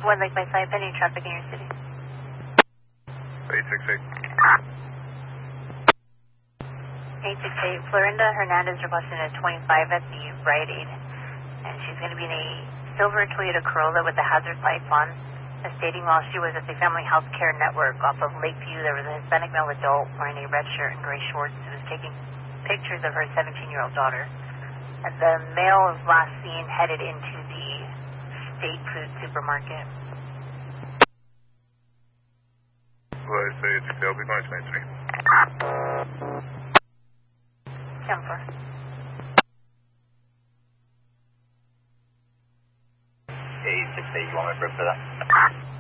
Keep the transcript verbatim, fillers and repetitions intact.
One Lake by side, pending traffic in your city. eight six eight. eight six eight, Florinda Hernandez requesting a twenty-five at the Rite Aid. And she's going to be in a silver Toyota Corolla with the hazard lights on. Stating while she was at the Family Health Care Network off of Lakeview, there was a Hispanic male adult wearing a red shirt and gray shorts who was taking pictures of her seventeen-year-old daughter. And the male was last seen headed into the State Food Supermarket. Well, I say it's L B nine twenty-three. ten four. eight six eight, you want me to prep for that?